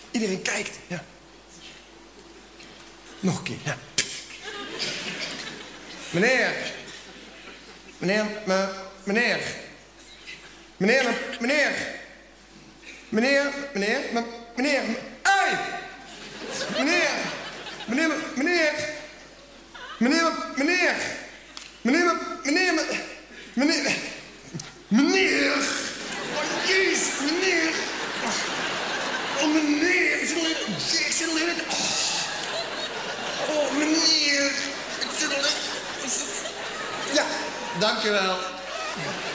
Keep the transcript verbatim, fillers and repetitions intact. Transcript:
Iedereen kijkt, ja. Nog een keer, ja. Meneer. Meneer, me, meneer. Meneer, me, meneer. Meneer, meneer, me, meneer. Ei! Meneer. Meneer, me, meneer. Meneer, me, meneer. Meneer, me, meneer, me, meneer. Meneer. Oh, jezus, meneer. Oh, meneer. Ik zit alleen... Ik zit alleen... Oh, meneer. Ik zit alleen... Ja, dank je wel.